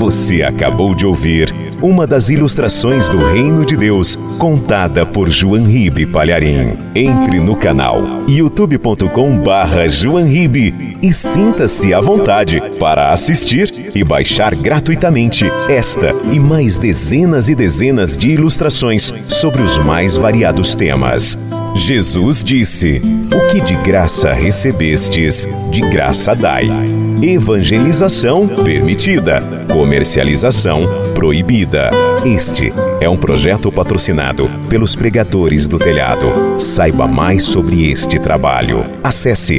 Você acabou de ouvir uma das ilustrações do Reino de Deus, contada por João Ribe Palharim. Entre no canal youtube.com/João Ribe e sinta-se à vontade para assistir e baixar gratuitamente esta e mais dezenas e dezenas de ilustrações sobre os mais variados temas. Jesus disse: "O que de graça recebestes, de graça dai." Evangelização permitida, comercialização proibida. Este é um projeto patrocinado pelos Pregadores do Telhado. Saiba mais sobre este trabalho. Acesse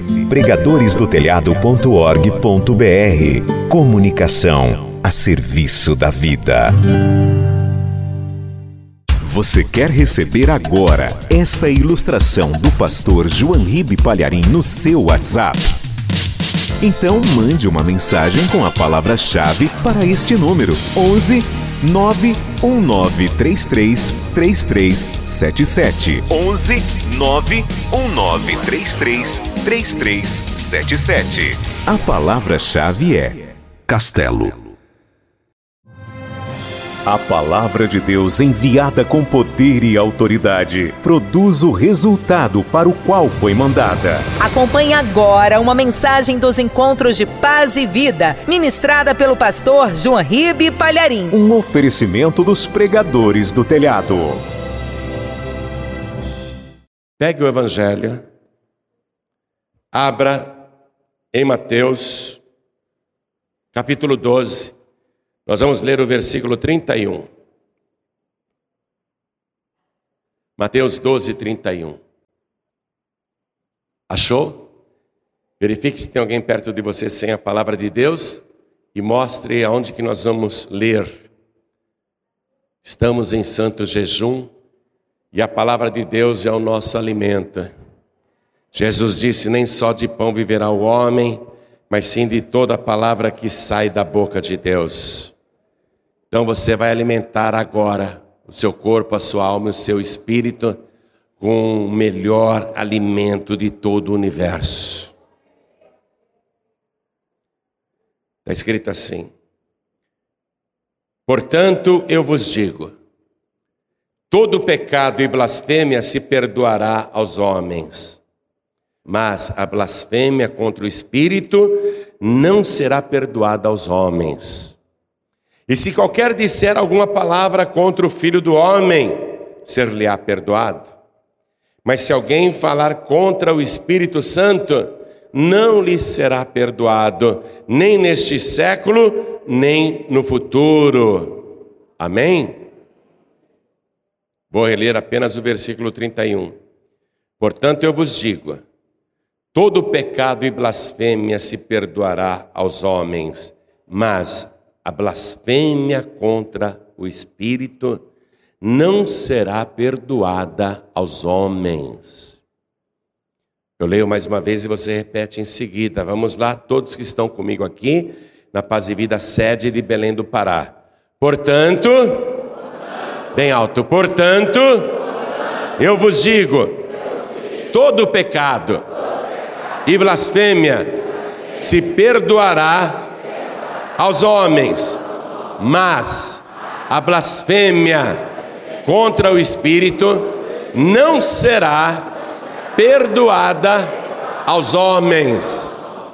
pregadoresdotelhado.org.br. Comunicação a serviço da vida. Você quer receber agora esta ilustração do pastor João Ribe Palharim no seu WhatsApp? Então mande uma mensagem com a palavra-chave para este número: 11 91933 3377. 11 91933 3377. A palavra-chave é Castelo. A palavra de Deus, enviada com poder e autoridade, produz o resultado para o qual foi mandada. Acompanhe agora uma mensagem dos Encontros de Paz e Vida, ministrada pelo pastor João Ribe Palharim. Um oferecimento dos Pregadores do Telhado. Pegue o Evangelho, abra em Mateus, capítulo 12. Nós vamos ler o versículo 31. Mateus 12, 31. Achou? Verifique se tem alguém perto de você sem a palavra de Deus e mostre aonde que nós vamos ler. Estamos em santo jejum e a palavra de Deus é o nosso alimento. Jesus disse: "Nem só de pão viverá o homem, mas sim de toda a palavra que sai da boca de Deus." Então você vai alimentar agora o seu corpo, a sua alma e o seu espírito com o melhor alimento de todo o universo. Está escrito assim: "Portanto, eu vos digo, todo pecado e blasfêmia se perdoará aos homens, mas a blasfêmia contra o Espírito não será perdoada aos homens. E se qualquer disser alguma palavra contra o Filho do Homem, ser-lhe-á perdoado. Mas se alguém falar contra o Espírito Santo, não lhe será perdoado, nem neste século, nem no futuro." Amém? Vou reler apenas o versículo 31. "Portanto, eu vos digo, todo pecado e blasfêmia se perdoará aos homens, mas a blasfêmia contra o Espírito não será perdoada aos homens." Eu leio mais uma vez e você repete em seguida. Vamos lá, todos que estão comigo aqui, na Paz e Vida, sede de Belém do Pará. Portanto, bem alto, portanto, eu vos digo, todo pecado e blasfêmia se perdoará aos homens, mas a blasfêmia contra o Espírito não será perdoada aos homens.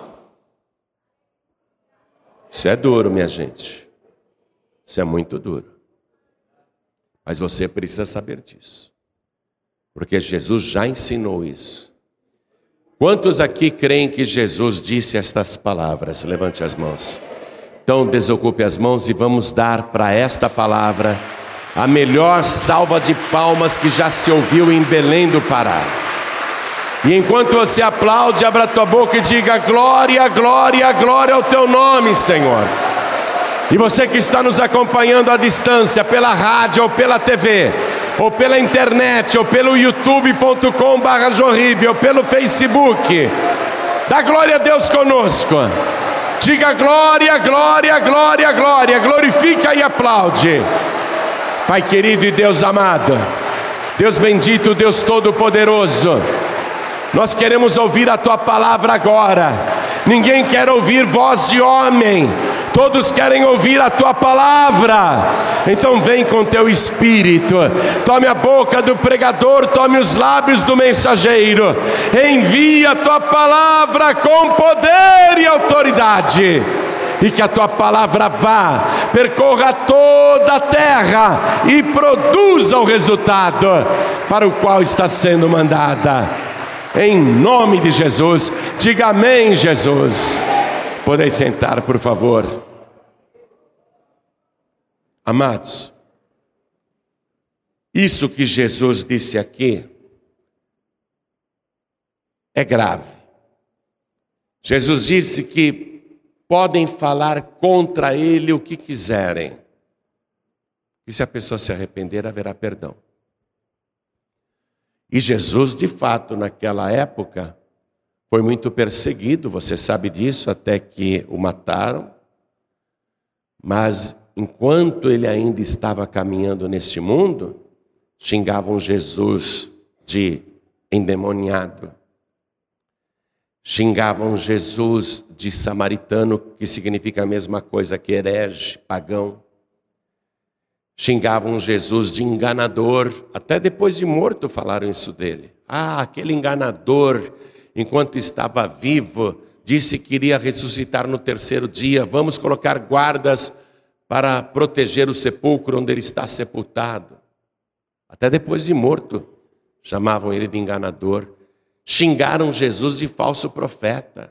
Isso é duro, minha gente. Isso é muito duro. Mas você precisa saber disso, porque Jesus já ensinou isso. Quantos aqui creem que Jesus disse estas palavras? Levante as mãos. Então desocupe as mãos e vamos dar para esta palavra a melhor salva de palmas que já se ouviu em Belém do Pará. E enquanto você aplaude, abra a tua boca e diga: glória, glória, glória ao teu nome, Senhor. E você que está nos acompanhando à distância, pela rádio ou pela TV, ou pela internet, ou pelo youtube.com/João Ribe, ou pelo Facebook, dá glória a Deus conosco. Diga glória, glória, glória, glória. Glorifica e aplaude. Pai querido e Deus amado, Deus bendito, Deus todo-poderoso, nós queremos ouvir a Tua palavra agora. Ninguém quer ouvir voz de homem, Todos querem ouvir a tua palavra. Então vem com teu espírito. Tome a boca do pregador, tome os lábios do mensageiro. Envia a tua palavra com poder e autoridade. E que a tua palavra vá, percorra toda a terra e produza o resultado para o qual está sendo mandada. Em nome de Jesus, diga amém, Jesus. Podeis sentar, por favor. Amados, isso que Jesus disse aqui é grave. Jesus disse que podem falar contra ele o que quiserem, e se a pessoa se arrepender, haverá perdão. E Jesus, de fato, naquela época, foi muito perseguido, você sabe disso, até que o mataram. Mas, enquanto ele ainda estava caminhando neste mundo, xingavam Jesus de endemoniado. Xingavam Jesus de samaritano, que significa a mesma coisa que herege, pagão. Xingavam Jesus de enganador, até depois de morto falaram isso dele. Ah, aquele enganador, enquanto estava vivo, disse que iria ressuscitar no terceiro dia. Vamos colocar guardas para proteger o sepulcro onde ele está sepultado. Até depois de morto, chamavam ele de enganador. Xingaram Jesus de falso profeta.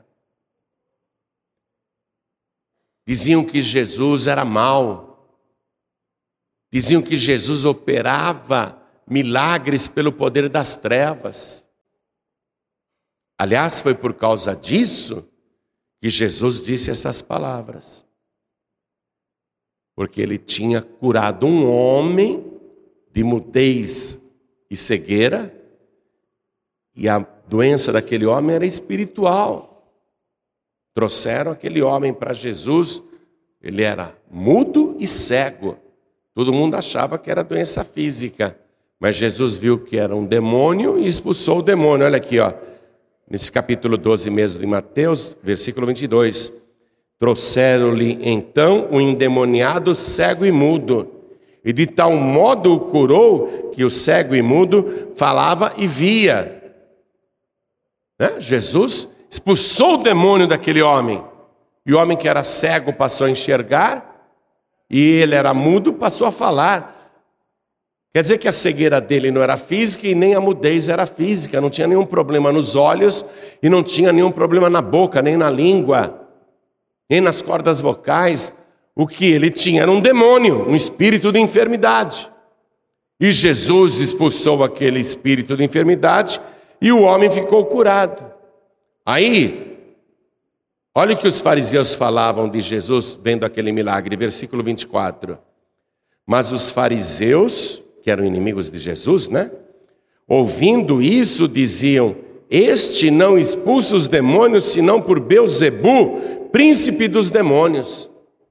Diziam que Jesus era mau. Diziam que Jesus operava milagres pelo poder das trevas. Aliás, foi por causa disso que Jesus disse essas palavras. Porque ele tinha curado um homem de mudez e cegueira, e a doença daquele homem era espiritual. Trouxeram aquele homem para Jesus, ele era mudo e cego. Todo mundo achava que era doença física, mas Jesus viu que era um demônio e expulsou o demônio. Olha aqui, ó, nesse capítulo 12 mesmo de Mateus, versículo 22. Trouxeram-lhe então o endemoniado cego e mudo, e de tal modo o curou, que o cego e mudo falava e via. Jesus expulsou o demônio daquele homem, e o homem que era cego passou a enxergar, e ele era mudo, passou a falar. Quer dizer que a cegueira dele não era física e nem a mudez era física. Não tinha nenhum problema nos olhos e não tinha nenhum problema na boca, nem na língua, nem nas cordas vocais. O que ele tinha era um demônio, um espírito de enfermidade. E Jesus expulsou aquele espírito de enfermidade e o homem ficou curado. Aí, olha o que os fariseus falavam de Jesus vendo aquele milagre, versículo 24. Mas os fariseus, que eram inimigos de Jesus, ouvindo isso, diziam: este não expulsa os demônios, senão por Beelzebu, príncipe dos demônios.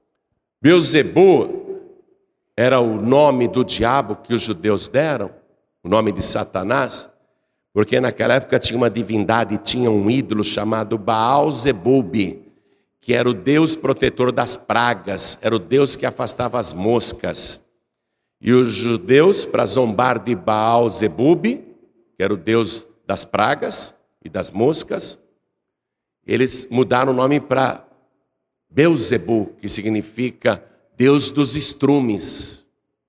Beelzebu era o nome do diabo que os judeus deram, o nome de Satanás, porque naquela época tinha uma divindade, tinha um ídolo chamado Baal-zebub, que era o Deus protetor das pragas, era o Deus que afastava as moscas. E os judeus, para zombar de Baal-zebub, que era o Deus das pragas e das moscas, eles mudaram o nome para Beelzebu, que significa Deus dos estrumes,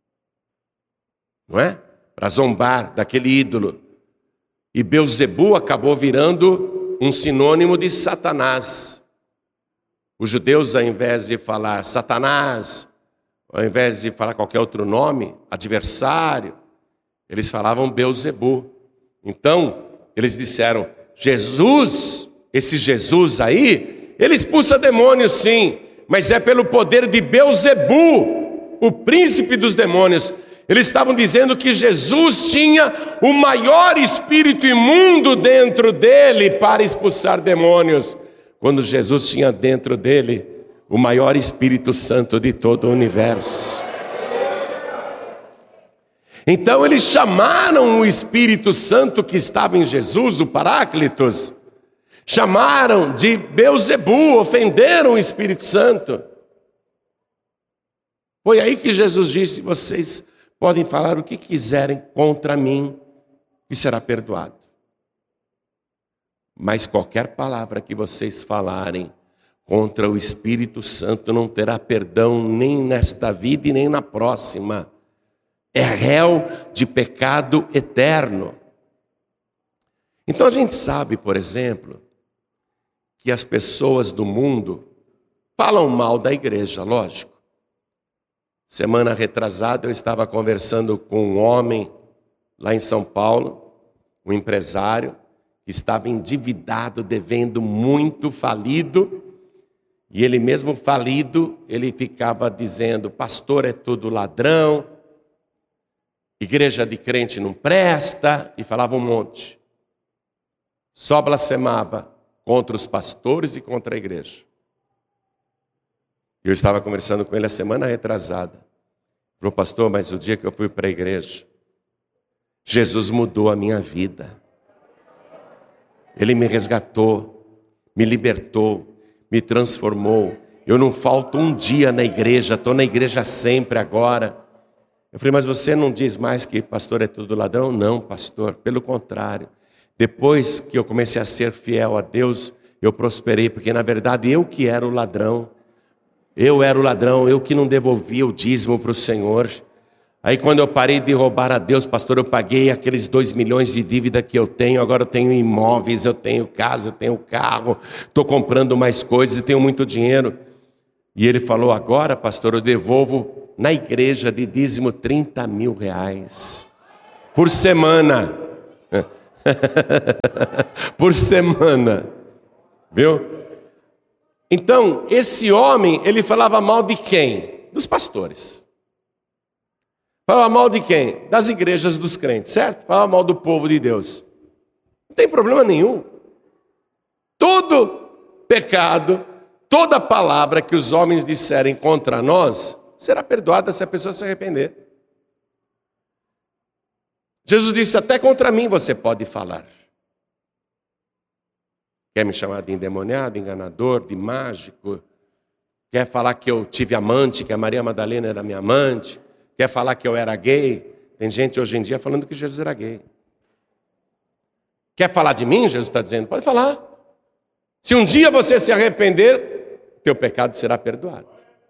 não é? Para zombar daquele ídolo. E Beelzebu acabou virando um sinônimo de Satanás. Os judeus, ao invés de falar Satanás, ao invés de falar qualquer outro nome, adversário, eles falavam Beelzebu. Então, eles disseram: Jesus, esse Jesus aí, ele expulsa demônios sim, mas é pelo poder de Beelzebu, o príncipe dos demônios. Eles estavam dizendo que Jesus tinha o maior espírito imundo dentro dele para expulsar demônios, quando Jesus tinha dentro dele o maior Espírito Santo de todo o universo. Então eles chamaram o Espírito Santo que estava em Jesus, o Paráclitos, chamaram de Beelzebu, ofenderam o Espírito Santo. Foi aí que Jesus disse: vocês podem falar o que quiserem contra mim, e será perdoado. Mas qualquer palavra que vocês falarem contra o Espírito Santo não terá perdão nem nesta vida e nem na próxima. É réu de pecado eterno. Então a gente sabe, por exemplo, que as pessoas do mundo falam mal da igreja, lógico. Semana retrasada eu estava conversando com um homem lá em São Paulo, um empresário, que estava endividado, devendo muito, falido, e ele mesmo falido, ele ficava dizendo: pastor é tudo ladrão, igreja de crente não presta, e falava um monte. Só blasfemava contra os pastores e contra a igreja. Eu estava conversando com ele a semana retrasada. Falou: pastor, mas o dia que eu fui para a igreja, Jesus mudou a minha vida. Ele me resgatou, me libertou, me transformou. Eu não falto um dia na igreja, estou na igreja sempre agora. Eu falei: mas você não diz mais que pastor é tudo ladrão? Não, pastor, pelo contrário. Depois que eu comecei a ser fiel a Deus, eu prosperei, porque na verdade eu que era o ladrão. Eu era o ladrão, eu que não devolvia o dízimo para o Senhor. Aí quando eu parei de roubar a Deus, pastor, eu paguei aqueles 2 milhões de dívida que eu tenho. Agora eu tenho imóveis, eu tenho casa, eu tenho carro, estou comprando mais coisas e tenho muito dinheiro. E ele falou: agora, pastor, eu devolvo na igreja de dízimo 30 mil reais por semana. Por semana, viu? Então, esse homem, ele falava mal de quem? Dos pastores. Falava mal de quem? Das igrejas dos crentes, certo? Falava mal do povo de Deus. Não tem problema nenhum. Todo pecado, toda palavra que os homens disserem contra nós, será perdoada se a pessoa se arrepender. Jesus disse: até contra mim você pode falar. Quer me chamar de endemoniado, enganador, de mágico? Quer falar que eu tive amante, que a Maria Madalena era minha amante? Quer falar que eu era gay? Tem gente hoje em dia falando que Jesus era gay. Quer falar de mim? Jesus está dizendo: pode falar. Se um dia você se arrepender, teu pecado será perdoado.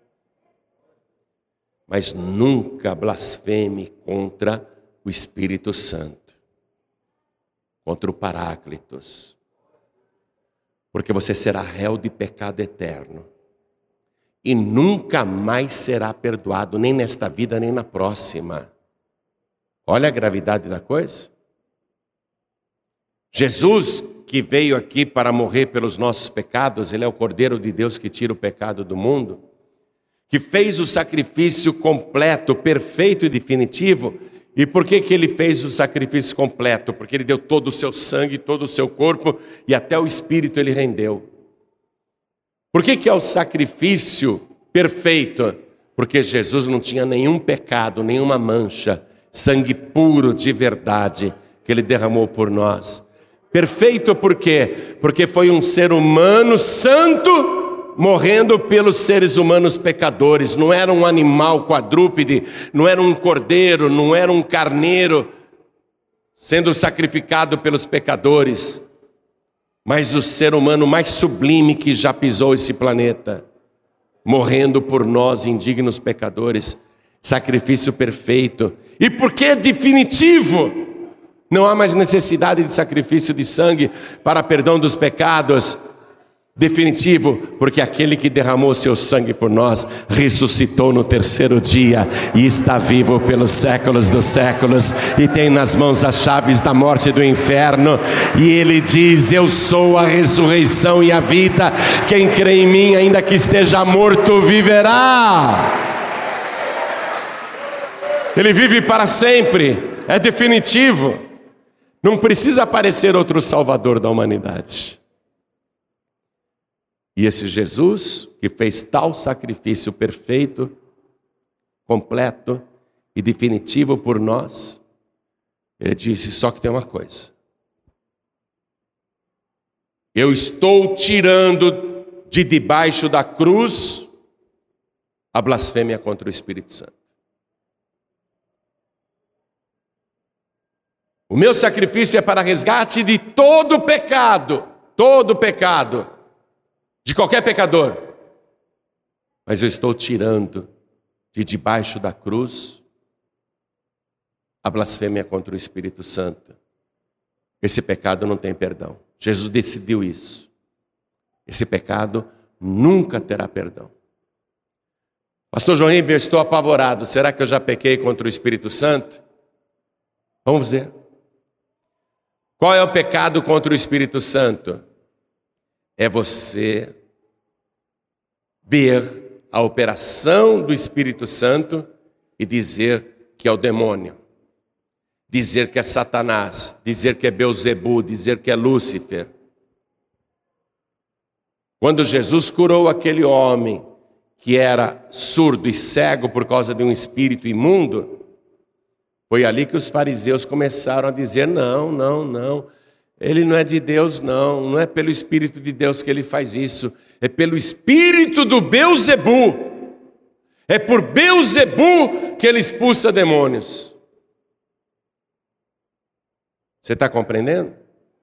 Mas nunca blasfeme contra o Espírito Santo, contra o Paráclitos, porque você será réu de pecado eterno e nunca mais será perdoado, nem nesta vida nem na próxima. Olha a gravidade da coisa. Jesus, que veio aqui para morrer pelos nossos pecados, ele é o Cordeiro de Deus que tira o pecado do mundo, que fez o sacrifício completo, perfeito e definitivo. E por que ele fez o sacrifício completo? Porque ele deu todo o seu sangue, todo o seu corpo e até o espírito ele rendeu. Por que é o sacrifício perfeito? Porque Jesus não tinha nenhum pecado, nenhuma mancha, sangue puro de verdade que ele derramou por nós. Perfeito por quê? Porque foi um ser humano santo morrendo pelos seres humanos pecadores. Não era um animal quadrúpede, não era um cordeiro, não era um carneiro sendo sacrificado pelos pecadores, mas o ser humano mais sublime que já pisou esse planeta, morrendo por nós, indignos pecadores. Sacrifício perfeito. E porque é definitivo, não há mais necessidade de sacrifício de sangue para perdão dos pecados. Definitivo, porque aquele que derramou seu sangue por nós ressuscitou no terceiro dia e está vivo pelos séculos dos séculos e tem nas mãos as chaves da morte e do inferno, e ele diz: eu sou a ressurreição e a vida, quem crê em mim, ainda que esteja morto, viverá. Ele vive para sempre, é definitivo, não precisa aparecer outro salvador da humanidade. E esse Jesus, que fez tal sacrifício perfeito, completo e definitivo por nós, ele disse: só que tem uma coisa. Eu estou tirando de debaixo da cruz a blasfêmia contra o Espírito Santo. O meu sacrifício é para resgate de todo pecado, de qualquer pecador. Mas eu estou tirando de debaixo da cruz a blasfêmia contra o Espírito Santo. Esse pecado não tem perdão. Jesus decidiu isso. Esse pecado nunca terá perdão. Pastor João Ribeiro, eu estou apavorado. Será que eu já pequei contra o Espírito Santo? Vamos ver. Qual é o pecado contra o Espírito Santo? É você ver a operação do Espírito Santo e dizer que é o demônio, dizer que é Satanás, dizer que é Belzebu, dizer que é Lúcifer. Quando Jesus curou aquele homem que era surdo e cego por causa de um espírito imundo, foi ali que os fariseus começaram a dizer, não, ele não é de Deus não é pelo Espírito de Deus que ele faz isso, é pelo espírito do Belzebu, é por Belzebu que ele expulsa demônios. Você está compreendendo?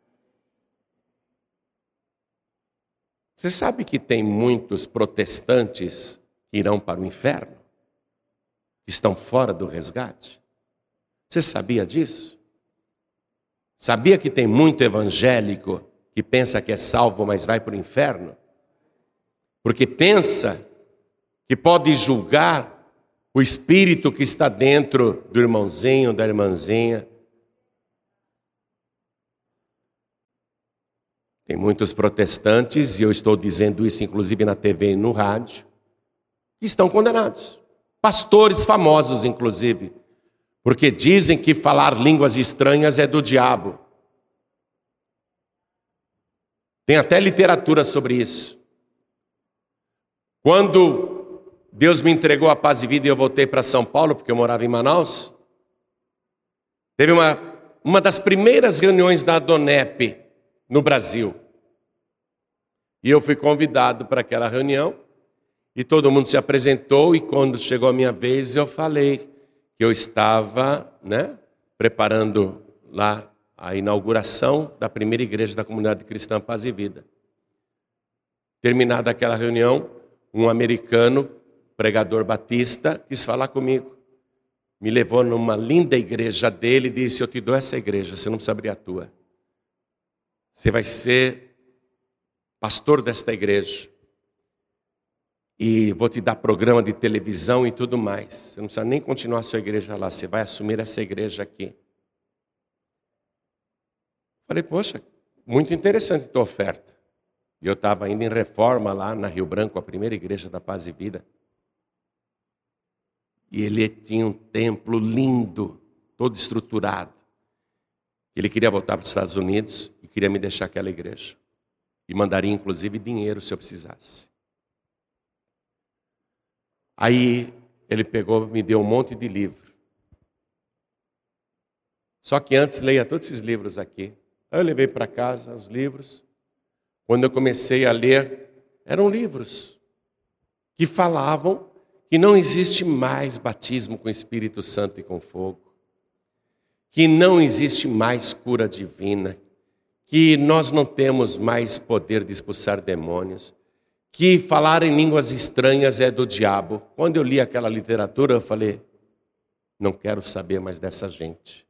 Você sabe que tem muitos protestantes que irão para o inferno? Que estão fora do resgate? Você sabia disso? Sabia que tem muito evangélico que pensa que é salvo, mas vai para o inferno? Porque pensa que pode julgar o espírito que está dentro do irmãozinho, da irmãzinha. Tem muitos protestantes, e eu estou dizendo isso inclusive na TV e no rádio, que estão condenados. Pastores famosos, inclusive, porque dizem que falar línguas estranhas é do diabo. Tem até literatura sobre isso. Quando Deus me entregou a paz e vida e eu voltei para São Paulo, porque eu morava em Manaus, teve uma das primeiras reuniões da Adonep no Brasil. E eu fui convidado para aquela reunião, e todo mundo se apresentou, e quando chegou a minha vez eu falei que eu estava, preparando lá a inauguração da primeira igreja da comunidade cristã Paz e Vida. Terminada aquela reunião, um americano, pregador batista, quis falar comigo. Me levou numa linda igreja dele e disse, eu te dou essa igreja, você não precisa abrir a tua. Você vai ser pastor desta igreja. E vou te dar programa de televisão e tudo mais. Você não precisa nem continuar a sua igreja lá, você vai assumir essa igreja aqui. Falei, poxa, muito interessante a tua oferta. E eu estava indo em reforma lá na Rio Branco, a primeira igreja da Paz e Vida. E ele tinha um templo lindo, todo estruturado. Ele queria voltar para os Estados Unidos e queria me deixar aquela igreja. E mandaria inclusive dinheiro se eu precisasse. Aí ele pegou, me deu um monte de livro. Só que antes leia todos esses livros aqui. Aí eu levei para casa os livros. Quando eu comecei a ler, eram livros que falavam que não existe mais batismo com o Espírito Santo e com fogo, que não existe mais cura divina, que nós não temos mais poder de expulsar demônios, que falar em línguas estranhas é do diabo. Quando eu li aquela literatura, eu falei, não quero saber mais dessa gente.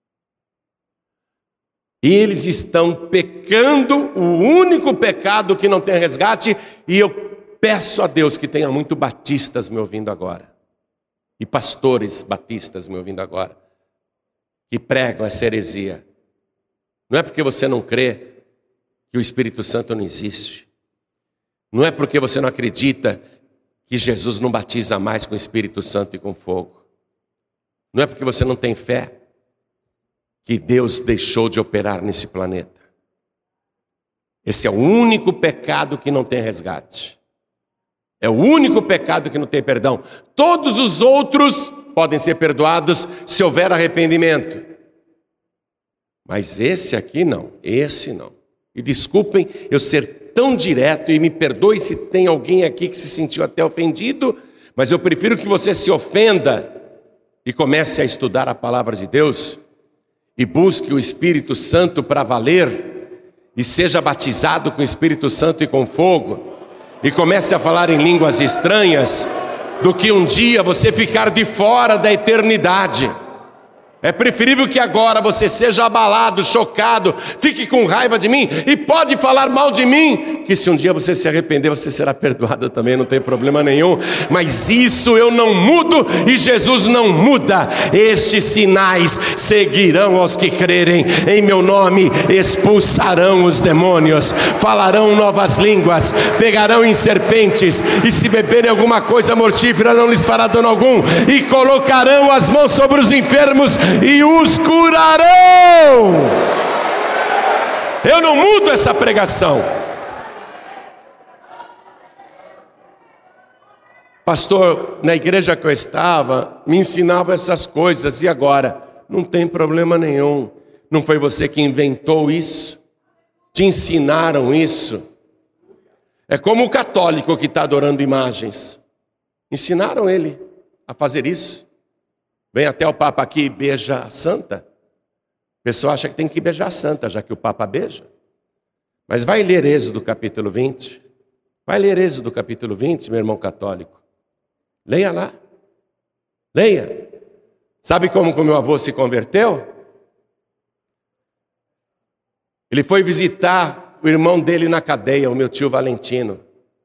E eles estão pecando, o único pecado que não tem resgate, e eu peço a Deus que tenha muito batistas me ouvindo agora, e pastores batistas me ouvindo agora, que pregam essa heresia. Não é porque você não crê que o Espírito Santo não existe. Não é porque você não acredita que Jesus não batiza mais com o Espírito Santo e com fogo. Não é porque você não tem fé que Deus deixou de operar nesse planeta. Esse é o único pecado que não tem resgate. É o único pecado que não tem perdão. Todos os outros podem ser perdoados se houver arrependimento. Mas esse aqui não, esse não. E desculpem eu ser tão direto, e me perdoe se tem alguém aqui que se sentiu até ofendido, Mas eu prefiro que você se ofenda e comece a estudar a palavra de Deus e busque o Espírito Santo para valer e seja batizado com o Espírito Santo e com fogo e comece a falar em línguas estranhas, do que um dia você ficar de fora da eternidade. É preferível que agora você seja abalado, chocado, fique com raiva de mim e pode falar mal de mim, que se um dia você se arrepender, você será perdoado também, não tem problema nenhum. Mas isso eu não mudo e Jesus não muda. Estes sinais seguirão aos que crerem em meu nome: expulsarão os demônios, falarão novas línguas, pegarão em serpentes, e se beberem alguma coisa mortífera não lhes fará dano algum, e colocarão as mãos sobre os enfermos e os curarão. Eu não mudo essa pregação. Pastor, na igreja que eu estava, me ensinava essas coisas, e agora? Não tem problema nenhum. Não foi você que inventou isso? Te ensinaram isso? É como o católico que está adorando imagens. Ensinaram ele a fazer isso. Vem até o Papa aqui e beija a santa. A pessoa acha que tem que beijar a santa, já que o Papa beija. Mas vai ler Êxodo capítulo 20. Vai ler Êxodo capítulo 20, meu irmão católico. Leia lá. Leia. Sabe como que o meu avô se converteu? Ele foi visitar o irmão dele na cadeia, o meu tio Valentino.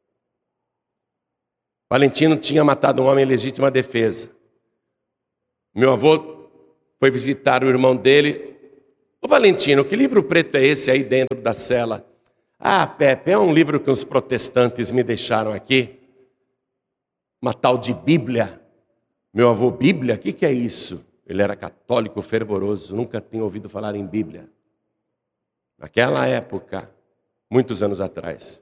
Valentino tinha matado um homem em legítima defesa. Meu avô foi visitar o irmão dele. Ô Valentino, que livro preto é esse aí dentro da cela? Ah, Pepe, é um livro que os protestantes me deixaram aqui. Uma tal de Bíblia. Meu avô, Bíblia? O que é isso? Ele era católico fervoroso, nunca tinha ouvido falar em Bíblia. Naquela época, muitos anos atrás.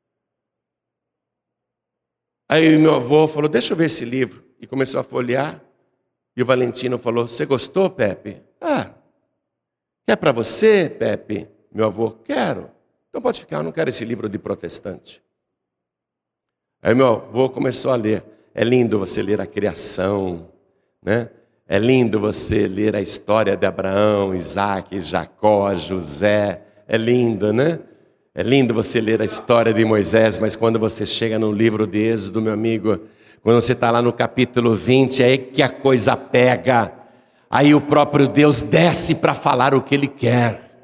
Aí meu avô falou, deixa eu ver esse livro. E começou a folhear. E o Valentino falou, você gostou, Pepe? Ah, quer para você, Pepe? Meu avô, quero. Então pode ficar, eu não quero esse livro de protestante. Aí meu avô começou a ler. É lindo você ler a criação, né? É lindo você ler a história de Abraão, Isaac, Jacó, José. É lindo, né? É lindo você ler a história de Moisés, mas quando você chega no livro de Êxodo, meu amigo, quando você está lá no capítulo 20, é aí que a coisa pega. Aí o próprio Deus desce para falar o que Ele quer.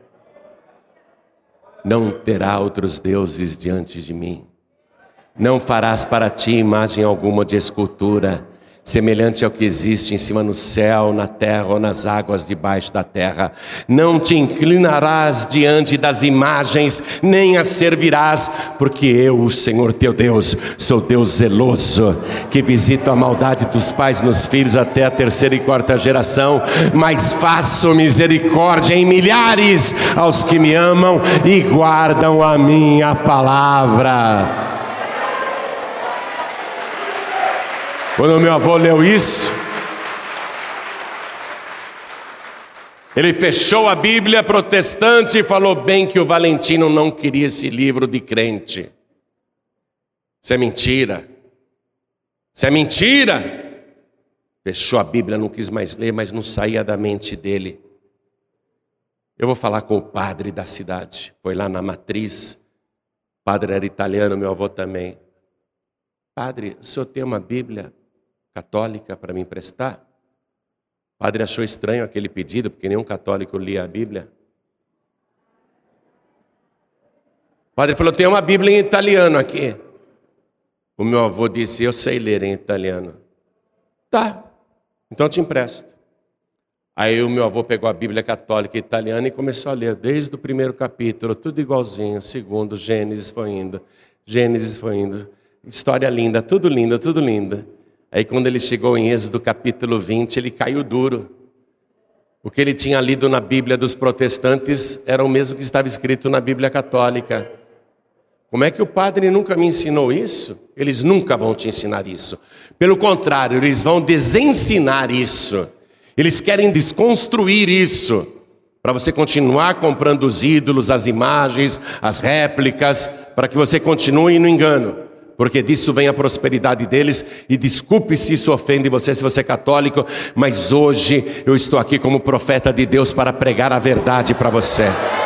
Não terá outros deuses diante de mim. Não farás para ti imagem alguma de escultura, semelhante ao que existe em cima no céu, na terra ou nas águas debaixo da terra. Não te inclinarás diante das imagens, nem as servirás, porque eu, o Senhor teu Deus, sou Deus zeloso, que visito a maldade dos pais nos filhos até a 3ª e 4ª geração, mas faço misericórdia em milhares aos que me amam e guardam a minha palavra. Quando meu avô leu isso, ele fechou a Bíblia protestante e falou bem que o Valentino não queria esse livro de crente. Isso é mentira. Isso é mentira. Fechou a Bíblia, não quis mais ler, mas não saía da mente dele. Eu vou falar com o padre da cidade. Foi lá na matriz. O padre era italiano, meu avô também. Padre, o senhor tem uma Bíblia católica para me emprestar? O padre achou estranho aquele pedido, porque nenhum católico lia a Bíblia. O padre falou, tem uma Bíblia em italiano aqui. O meu avô disse, eu sei ler em italiano. Tá, então eu te empresto. Aí o meu avô pegou a Bíblia católica italiana e começou a ler, desde o 1º capítulo, tudo igualzinho, o 2º, Gênesis foi indo, história linda, tudo lindo, tudo lindo. Aí quando ele chegou em Êxodo capítulo 20, ele caiu duro. O que ele tinha lido na Bíblia dos protestantes era o mesmo que estava escrito na Bíblia católica. Como é que o padre nunca me ensinou isso? Eles nunca vão te ensinar isso. Pelo contrário, eles vão desensinar isso. Eles querem desconstruir isso, para você continuar comprando os ídolos, as imagens, as réplicas, para que você continue no engano. porque disso vem a prosperidade deles. E desculpe se isso ofende você, se você é católico, mas hoje eu estou aqui como profeta de Deus para pregar a verdade para você.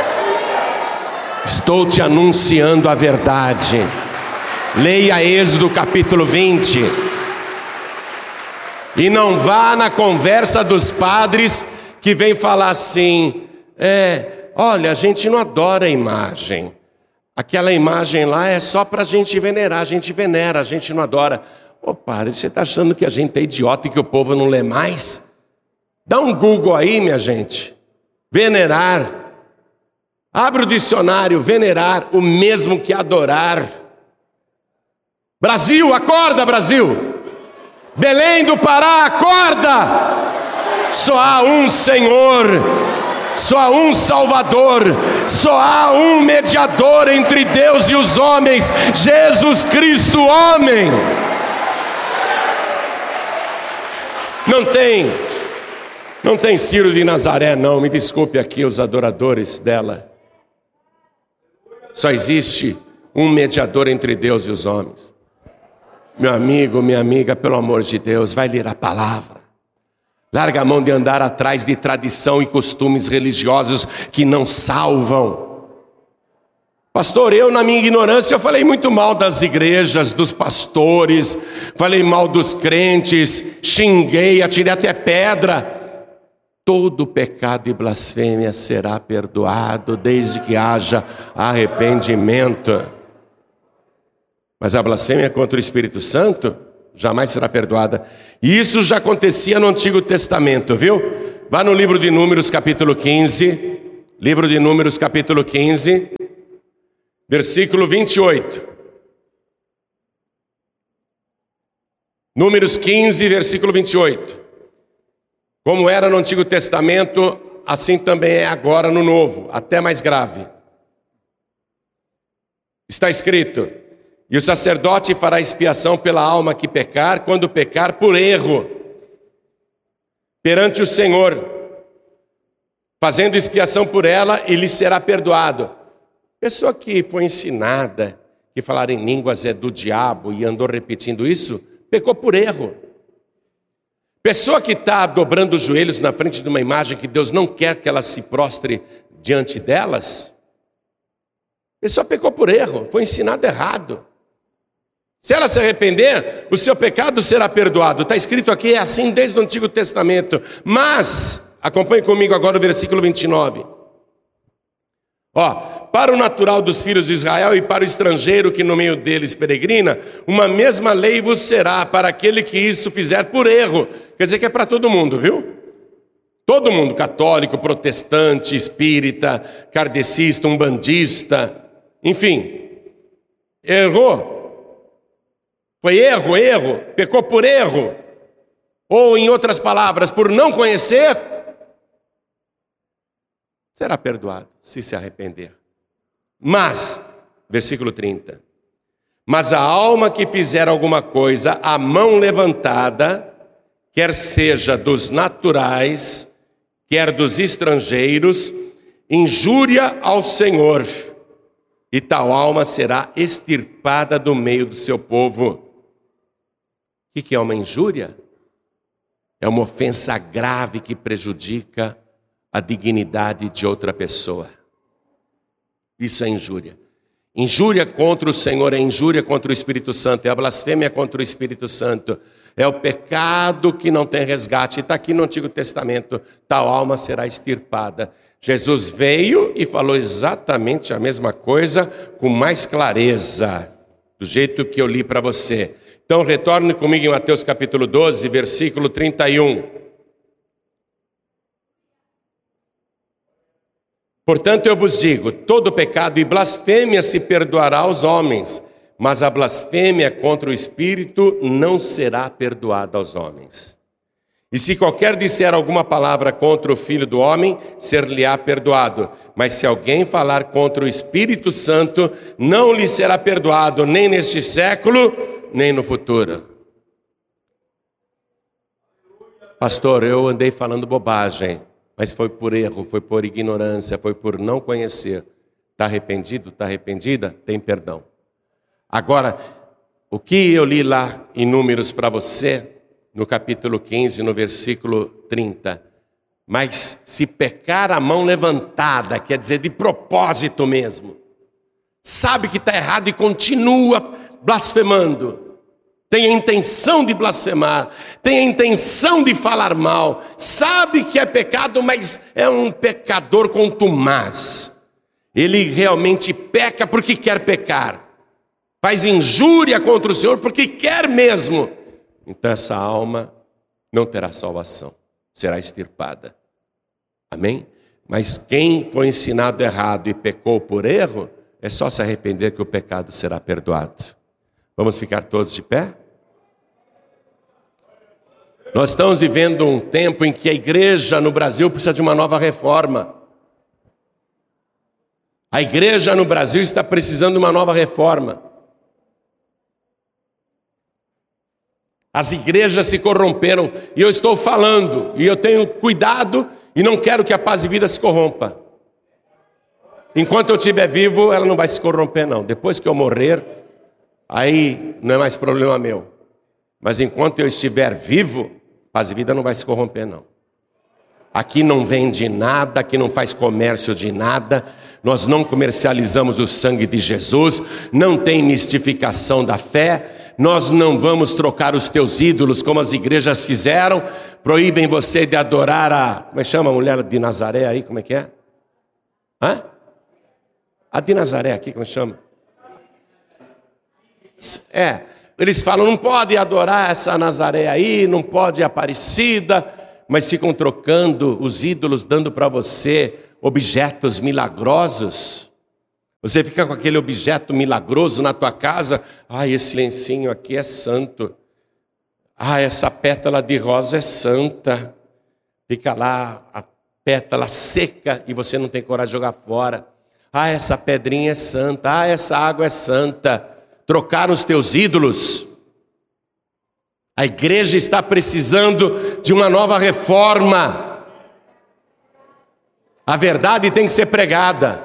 Estou te anunciando a verdade. Leia Êxodo capítulo 20. E não vá na conversa dos padres que vem falar assim: olha, a gente não adora a imagem. Aquela imagem lá é só para a gente venerar, a gente venera, a gente não adora. Ô padre, você está achando que a gente é idiota e que o povo não lê mais? Dá um Google aí, minha gente. Venerar. Abre o dicionário, venerar, o mesmo que adorar. Brasil, acorda, Brasil! Belém do Pará, acorda! Só há um Senhor, só há um Salvador, só há um mediador entre Deus e os homens, Jesus Cristo, homem. Não tem Ciro de Nazaré, não, me desculpe aqui os adoradores dela. Só existe um mediador entre Deus e os homens. Meu amigo, minha amiga, pelo amor de Deus, vai ler a palavra. Larga a mão de andar atrás de tradição e costumes religiosos que não salvam. Pastor, eu na minha ignorância, eu falei muito mal das igrejas, dos pastores, falei mal dos crentes, xinguei, atirei até pedra. Todo pecado e blasfêmia será perdoado, desde que haja arrependimento. Mas a blasfêmia contra o Espírito Santo jamais será perdoada. E isso já acontecia no Antigo Testamento, viu? Vá no livro de Números capítulo 15, livro de Números capítulo 15, versículo 28. Números 15, versículo 28. Como era no Antigo Testamento, assim também é agora no Novo, até mais grave. Está escrito: e o sacerdote fará expiação pela alma que pecar, quando pecar por erro, perante o Senhor, fazendo expiação por ela, e lhe será perdoado. Pessoa que foi ensinada que falar em línguas é do diabo e andou repetindo isso, pecou por erro. Pessoa que está dobrando os joelhos na frente de uma imagem que Deus não quer que ela se prostre diante delas, pessoa pecou por erro, foi ensinado errado. Se ela se arrepender, o seu pecado será perdoado. Está escrito aqui, é assim desde o Antigo Testamento. Mas, acompanhe comigo agora o versículo 29. Para o natural dos filhos de Israel e para o estrangeiro que no meio deles peregrina, uma mesma lei vos será para aquele que isso fizer por erro. Quer dizer que é para todo mundo, viu? Todo mundo, católico, protestante, espírita, kardecista, umbandista, enfim, errou. Foi erro, pecou por erro. Ou, em outras palavras, por não conhecer, será perdoado se se arrepender. Mas, versículo 30, mas a alma que fizer alguma coisa, a mão levantada, quer seja dos naturais, quer dos estrangeiros, injúria ao Senhor, e tal alma será extirpada do meio do seu povo. O que é uma injúria? É uma ofensa grave que prejudica a dignidade de outra pessoa. Isso é injúria. Injúria contra o Senhor é injúria contra o Espírito Santo, é a blasfêmia contra o Espírito Santo, é o pecado que não tem resgate. Está aqui no Antigo Testamento, tal alma será extirpada. Jesus veio e falou exatamente a mesma coisa, com mais clareza, do jeito que eu li para você. Então retorne comigo em Mateus capítulo 12, versículo 31. Portanto, eu vos digo, todo pecado e blasfêmia se perdoará aos homens, mas a blasfêmia contra o Espírito não será perdoada aos homens. E se qualquer disser alguma palavra contra o Filho do Homem, ser-lhe-á perdoado. Mas se alguém falar contra o Espírito Santo, não lhe será perdoado, nem neste século, nem no futuro. Pastor, eu andei falando bobagem. Mas foi por erro, foi por ignorância, foi por não conhecer. Está arrependido? Está arrependida? Tem perdão. Agora, O que eu li lá em Números para você, no capítulo 15, no versículo 30. Mas se pecar a mão levantada, quer dizer, de propósito mesmo, sabe que está errado e continua blasfemando, tem a intenção de blasfemar, tem a intenção de falar mal, sabe que é pecado, mas é um pecador contumaz. Ele realmente peca porque quer pecar. Faz injúria contra o Senhor porque quer mesmo. Então essa alma não terá salvação, será extirpada. Amém? Mas quem foi ensinado errado e pecou por erro, é só se arrepender que o pecado será perdoado. Vamos ficar todos de pé? Nós estamos vivendo um tempo em que a igreja no Brasil precisa de uma nova reforma. A igreja no Brasil está precisando de uma nova reforma. As igrejas se corromperam, e eu estou falando, e eu tenho cuidado, e não quero que a Paz e Vida se corrompa. Enquanto eu estiver vivo, ela não vai se corromper não. Depois que eu morrer, aí não é mais problema meu. Mas enquanto eu estiver vivo, Paz e Vida não vai se corromper não. Aqui não vende nada, aqui não faz comércio de nada, nós não comercializamos o sangue de Jesus, não tem mistificação da fé, nós não vamos trocar os teus ídolos como as igrejas fizeram, proíbem você de adorar como é que chama a mulher de Nazaré aí, como é que é? Hã? A de Nazaré aqui, como é que chama? Eles falam, não pode adorar essa Nazaré aí, não pode Aparecida, mas ficam trocando os ídolos, dando para você objetos milagrosos. Você fica com aquele objeto milagroso na tua casa, esse lencinho aqui é santo, essa pétala de rosa é santa, fica lá a pétala seca e você não tem coragem de jogar fora, essa pedrinha é santa, essa água é santa. Trocaram os teus ídolos. A igreja está precisando de uma nova reforma. A verdade tem que ser pregada.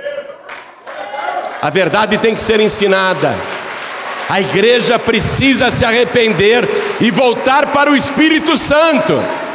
A verdade tem que ser ensinada. A igreja precisa se arrepender e voltar para o Espírito Santo.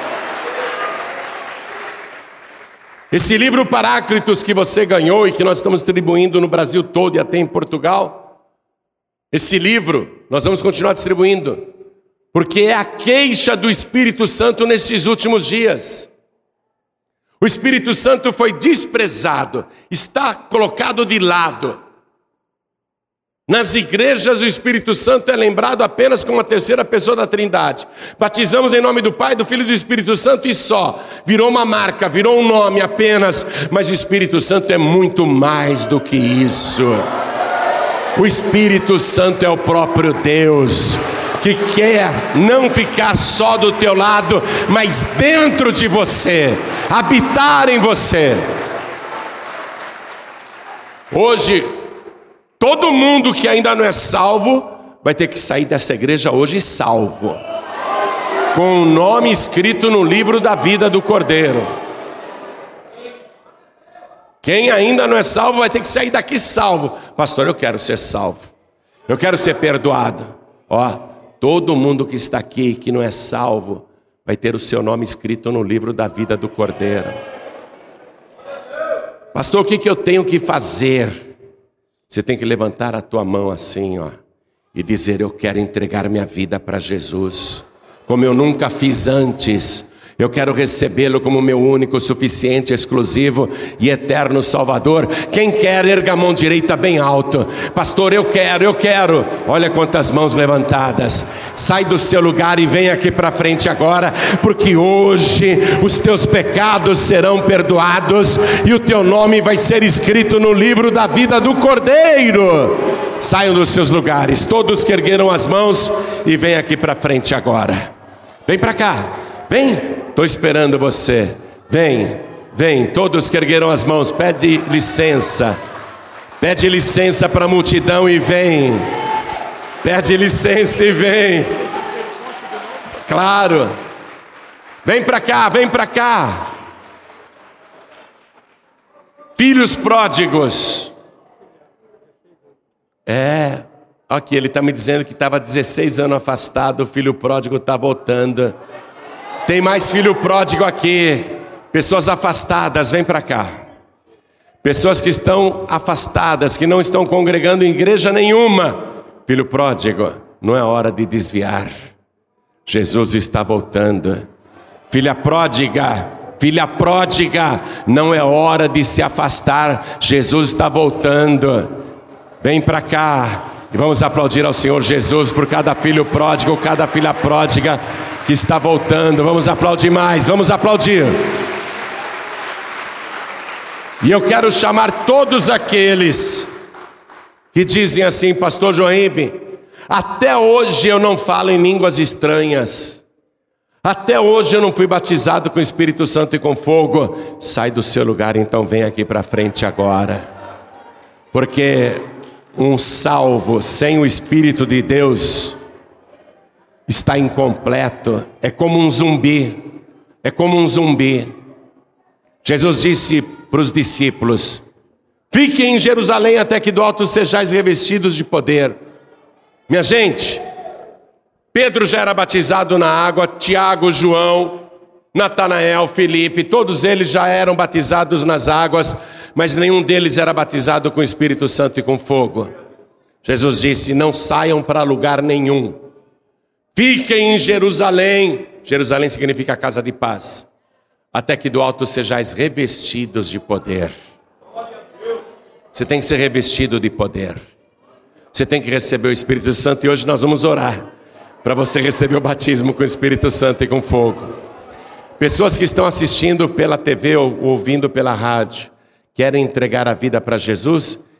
Esse livro Paráclitos que você ganhou e que nós estamos distribuindo no Brasil todo e até em Portugal, esse livro nós vamos continuar distribuindo, porque é a queixa do Espírito Santo nesses últimos dias. O Espírito Santo foi desprezado, está colocado de lado. Nas igrejas o Espírito Santo é lembrado apenas como a terceira pessoa da Trindade. Batizamos em nome do Pai, do Filho e do Espírito Santo e só. Virou uma marca, virou um nome apenas, mas o Espírito Santo é muito mais do que isso. O Espírito Santo é o próprio Deus, que quer não ficar só do teu lado, mas dentro de você, habitar em você. Hoje, todo mundo que ainda não é salvo, vai ter que sair dessa igreja hoje salvo, com o nome escrito no livro da vida do Cordeiro. Quem ainda não é salvo vai ter que sair daqui salvo. Pastor, eu quero ser salvo, eu quero ser perdoado. Todo mundo que está aqui, que não é salvo, vai ter o seu nome escrito no livro da vida do Cordeiro. Pastor, o que eu tenho que fazer? Você tem que levantar a tua mão assim, e dizer, eu quero entregar minha vida para Jesus, como eu nunca fiz antes. Eu quero recebê-lo como meu único, suficiente, exclusivo e eterno Salvador. Quem quer, erga a mão direita bem alto. Pastor, eu quero. Olha quantas mãos levantadas. Sai do seu lugar e vem aqui para frente agora, porque hoje os teus pecados serão perdoados e o teu nome vai ser escrito no livro da vida do Cordeiro. Saiam dos seus lugares, todos que ergueram as mãos, e vem aqui para frente agora. Vem para cá, vem. Estou esperando você. Vem, todos que ergueram as mãos, pede licença para a multidão e vem. Pede licença e vem. Claro. Vem para cá. Filhos pródigos. Aqui, ele está me dizendo que estava 16 anos afastado, o filho pródigo está voltando. Tem mais filho pródigo aqui. Pessoas afastadas, vem para cá. Pessoas que estão afastadas, que não estão congregando em igreja nenhuma. Filho pródigo, não é hora de desviar. Jesus está voltando. Filha pródiga, não é hora de se afastar. Jesus está voltando. Vem para cá. E vamos aplaudir ao Senhor Jesus por cada filho pródigo, cada filha pródiga que está voltando. Vamos aplaudir mais, vamos aplaudir. E eu quero chamar todos aqueles que dizem assim: pastor João Ribe, até hoje eu não falo em línguas estranhas. Até hoje eu não fui batizado com o Espírito Santo e com fogo. Sai do seu lugar, então vem aqui para frente agora. Porque um salvo sem o Espírito de Deus está incompleto. É como um zumbi. É como um zumbi. Jesus disse para os discípulos: fiquem em Jerusalém até que do alto sejais revestidos de poder. Minha gente, Pedro já era batizado na água, Tiago, João, Natanael, Filipe, todos eles já eram batizados nas águas, mas nenhum deles era batizado com o Espírito Santo e com fogo. Jesus disse: não saiam para lugar nenhum, fiquem em Jerusalém. Jerusalém significa casa de paz, até que do alto sejais revestidos de poder. Você tem que ser revestido de poder. Você tem que receber o Espírito Santo, e hoje nós vamos orar para você receber o batismo com o Espírito Santo e com fogo. Pessoas que estão assistindo pela TV ou ouvindo pela rádio, querem entregar a vida para Jesus,